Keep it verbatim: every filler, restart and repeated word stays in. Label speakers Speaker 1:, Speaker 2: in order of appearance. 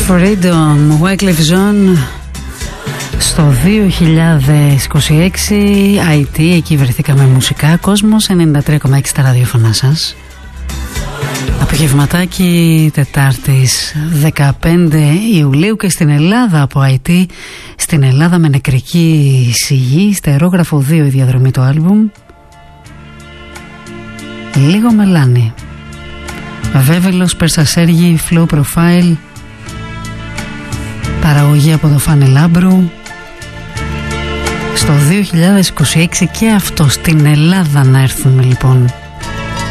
Speaker 1: Freedom, Wyclef Jean. Στο δύο χιλιάδες είκοσι έξι άι τι, εκεί βρεθήκαμε μουσικά. Κόσμος ενενήντα τρία κόμμα έξι στα ραδιοφωνά σας. Απογευματάκι Τετάρτης δεκαπέντε Ιουλίου και στην Ελλάδα από άι τι, στην Ελλάδα με νεκρική σιγή, στερόγραφο δύο η διαδρομή του άλμπουμ. Λίγο μελάνι. Βέβελος, Περσασέργη, Flow Profile. Παραγωγή από το Φάνε Λάμπρου. Στο δύο χιλιάδες είκοσι έξι και αυτό στην Ελλάδα να έρθουμε λοιπόν.